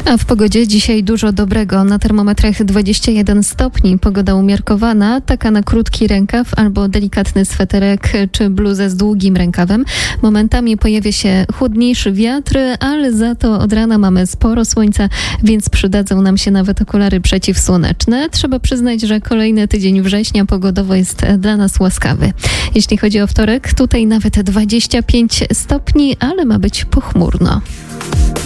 A w pogodzie dzisiaj dużo dobrego. Na termometrach 21 stopni. Pogoda umiarkowana, taka na krótki rękaw albo delikatny sweterek czy bluzę z długim rękawem. Momentami pojawia się chłodniejszy wiatr, ale za to od rana mamy sporo słońca, więc przydadzą nam się nawet okulary przeciwsłoneczne. Trzeba przyznać, że kolejny tydzień września pogodowo jest dla nas łaskawy. Jeśli chodzi o wtorek, tutaj nawet 25 stopni, ale ma być pochmurno.